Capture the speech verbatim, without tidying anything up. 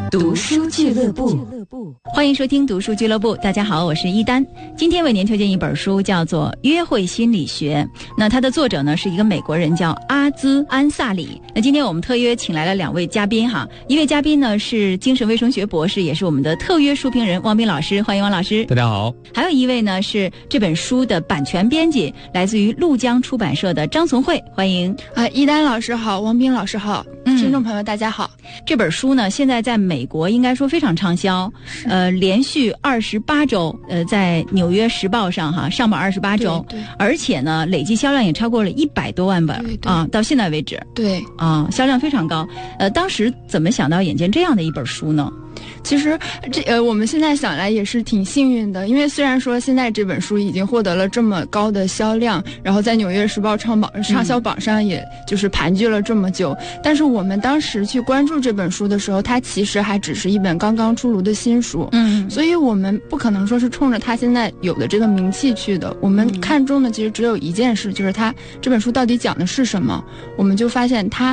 读书俱乐部， 欢迎收听读书俱乐部。大家好，我是一丹。今天为您推荐一本书，叫做《约会心理学》。那它的作者呢是一个美国人，叫阿兹安萨里。那今天我们特约请来了两位嘉宾哈，一位嘉宾呢是精神卫生学博士，也是我们的特约书评人汪斌老师，欢迎汪老师。 大家好。 还有一位呢是这本书的版权编辑，来自于陆江出版社的张从慧，欢迎。 啊，一丹老师好，汪斌老师好， 嗯、 听众朋友大家好。 这本书呢现在在美国应该说非常畅销，呃，连续二十八周，呃，在《纽约时报》上哈上榜二十八周，而且呢，累计销量也超过了一百多万本对对啊，到现在为止， 对啊，销量非常高。呃，当时怎么想到眼前这样的一本书呢？ 其实这呃，我们现在想来也是挺幸运的，因为虽然说现在这本书已经获得了这么高的销量，然后在《纽约时报》畅榜畅销榜上也就是盘踞了这么久，嗯、但是我们当时去关注这本书的时候，它其实还只是一本刚刚出炉的新书，嗯，所以我们不可能说是冲着它现在有的这个名气去的。我们看中的其实只有一件事，就是它这本书到底讲的是什么。我们就发现它